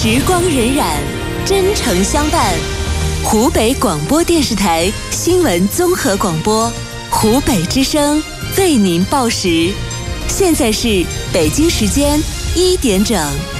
时光荏苒，真诚相伴。湖北广播电视台新闻综合广播，湖北之声为您报时。现在是北京时间1点整。